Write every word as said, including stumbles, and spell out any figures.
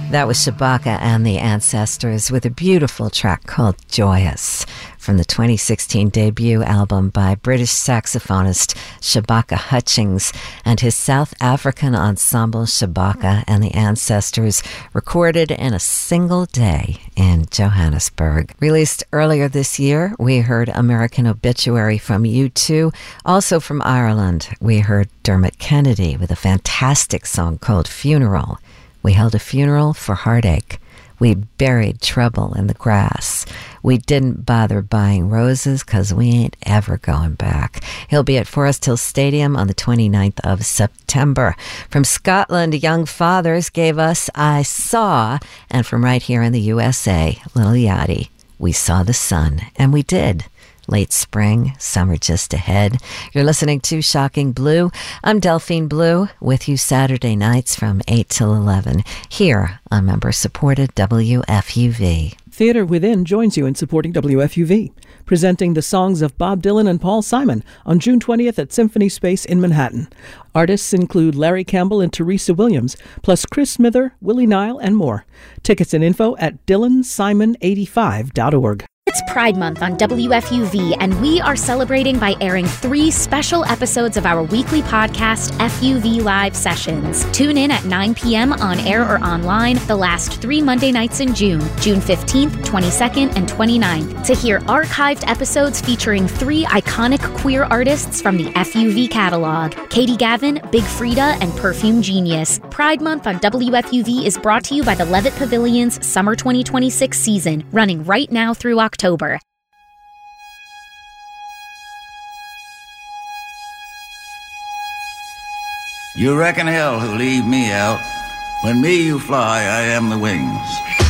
That was Shabaka and the Ancestors with a beautiful track called Joyous from the twenty sixteen debut album by British saxophonist Shabaka Hutchings and his South African ensemble Shabaka and the Ancestors, recorded in a single day in Johannesburg. Released earlier this year, we heard American Obituary from U two. Also from Ireland, we heard Dermot Kennedy with a fantastic song called Funeral. We held a funeral for heartache. We buried trouble in the grass. We didn't bother buying roses because we ain't ever going back. He'll be at Forest Hill Stadium on the twenty-ninth of September. From Scotland, Young Fathers gave us I Saw. And from right here in the U S A, Lil Yachty, We Saw the Sun. And we did. Late spring, summer just ahead. You're listening to Shocking Blue. I'm Delphine Blue, with you Saturday nights from eight till eleven, here on member-supported W F U V. Theatre Within joins you in supporting W F U V, presenting the songs of Bob Dylan and Paul Simon on June twentieth at Symphony Space in Manhattan. Artists include Larry Campbell and Teresa Williams, plus Chris Smither, Willie Nile, and more. Tickets and info at dylan simon eighty-five dot org. It's Pride Month on W F U V, and we are celebrating by airing three special episodes of our weekly podcast, F U V Live Sessions. Tune in at nine p.m. on air or online the last three Monday nights in June, June fifteenth, twenty-second, and twenty-ninth, to hear archived episodes featuring three iconic queer artists from the F U V catalog, Katie Gavin, Big Frida, and Perfume Genius. Pride Month on W F U V is brought to you by the Levitt Pavilion's Summer twenty twenty-six season, running right now through October. October. You reckon hell who leave me out? When me you fly, I am the wings.